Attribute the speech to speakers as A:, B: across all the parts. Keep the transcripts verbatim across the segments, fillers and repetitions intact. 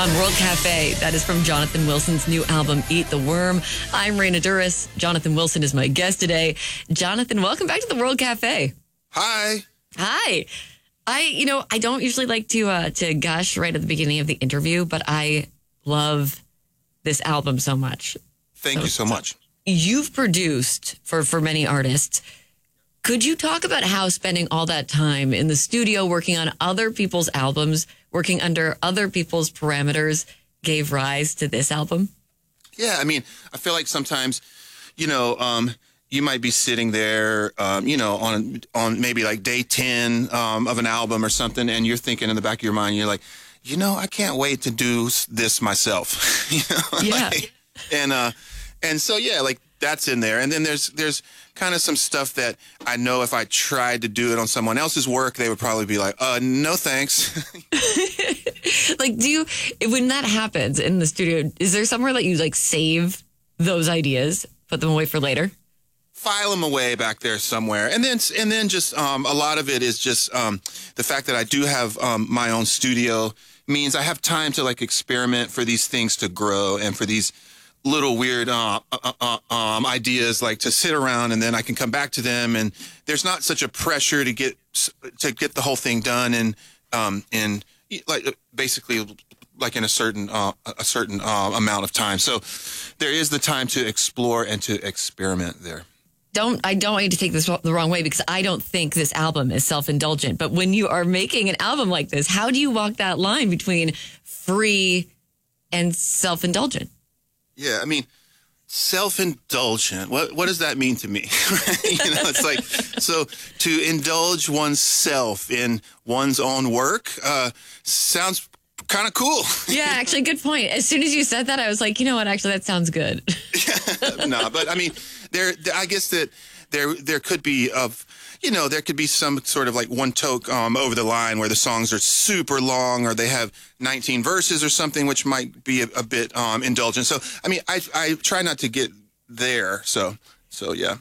A: on World Cafe. That is from Jonathan Wilson's new album, Eat the Worm. I'm Raina Duras. Jonathan Wilson is my guest today. Jonathan, welcome back to the World Cafe.
B: Hi.
A: Hi. I, you know, I don't usually like to uh, to gush right at the beginning of the interview, but I love this album so much.
B: Thank
A: so,
B: you so much.
A: You've produced for, for many artists. Could you talk about how spending all that time in the studio working on other people's albums, working under other people's parameters, gave rise to this album?
B: Yeah, I mean, I feel like sometimes, you know, um, you might be sitting there, um, you know, on on maybe like day ten um, of an album or something, and you're thinking in the back of your mind, you're like, you know, I can't wait to do this myself. you know?
A: Yeah.
B: Like, and uh, and so yeah, like that's in there, and then there's there's kind of some stuff that I know if I tried to do it on someone else's work, they would probably be like, uh, no thanks.
A: Like, do you, when that happens in the studio, is there somewhere that you like save those ideas, put them away for later?
B: File them away back there somewhere. And then, and then just, um, a lot of it is just, um, the fact that I do have, um, my own studio means I have time to like experiment for these things to grow and for these little weird uh, uh, uh, um, ideas, like to sit around and then I can come back to them, and there's not such a pressure to get to get the whole thing done in um, in like basically like in a certain uh, a certain uh, amount of time. So there is the time to explore and to experiment there.
A: Don't I don't want you to take this the wrong way, because I don't think this album is self-indulgent. But when you are making an album like this, how do you walk that line between free and self-indulgent?
B: Yeah, I mean, self-indulgent. What what does that mean to me? you know, it's like, so to indulge oneself in one's own work uh, sounds kind of cool.
A: Yeah, actually, good point. As soon as you said that, I was like, you know what? Actually, that sounds good.
B: Yeah, no, but I mean, there. I guess that there there could be of. You know, there could be some sort of like one toke um, over the line where the songs are super long, or they have nineteen verses or something, which might be a, a bit um, indulgent. So, I mean, I I try not to get there. So, so yeah.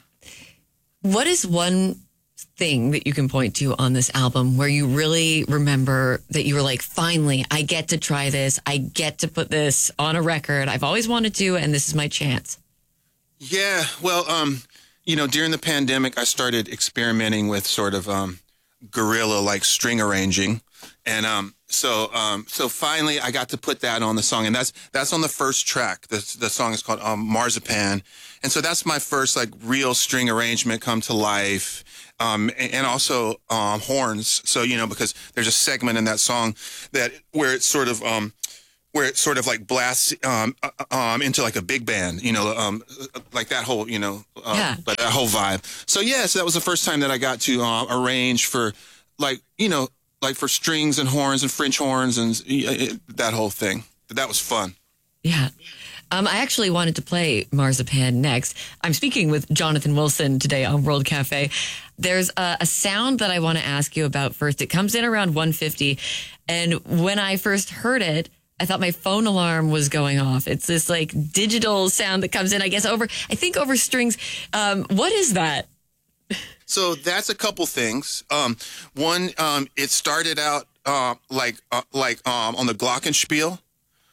A: What is one thing that you can point to on this album where you really remember that you were like, finally, I get to try this. I get to put this on a record. I've always wanted to, and this is my chance.
B: Yeah, well, um, you know, during the pandemic, I started experimenting with sort of um, guerrilla-like string arranging, and um, so um, so finally, I got to put that on the song, and that's that's on the first track. The the song is called um, Marzipan, and so that's my first like real string arrangement come to life, um, and, and also um, horns. So you know, because there's a segment in that song that where it's sort of um, where it sort of like blasts um, um, into like a big band, you know, um, like that whole, you know, uh,
A: yeah.
B: but that whole vibe. So yeah, so that was the first time that I got to uh, arrange for, like, you know, like for strings and horns and French horns and uh, that whole thing. That was fun.
A: Yeah. Um, I actually wanted to play Marzipan next. I'm speaking with Jonathan Wilson today on World Cafe. There's a, a sound that I want to ask you about first. It comes in around one fifty, and when I first heard it, I thought my phone alarm was going off. It's this like digital sound that comes in, I guess, over, I think over strings. Um, what is that?
B: So that's a couple things. Um, one, um, it started out uh, like uh, like um, on the glockenspiel.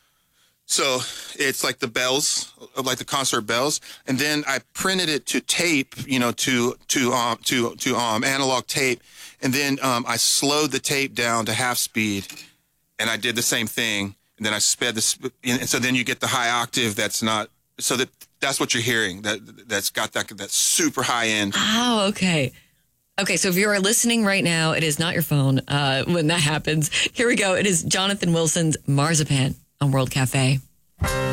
B: So it's like the bells, like the concert bells, and then I printed it to tape, you know, to to um, to to um, analog tape, and then um, I slowed the tape down to half speed, and I did the same thing. And then I sped this, and so then you get the high octave that's not, so that that's what you're hearing, that, that's got that, that super high end.
A: Oh, okay. Okay, so if you are listening right now, it is not your phone uh, when that happens. Here we go. It is Jonathan Wilson's Marzipan on World Cafe.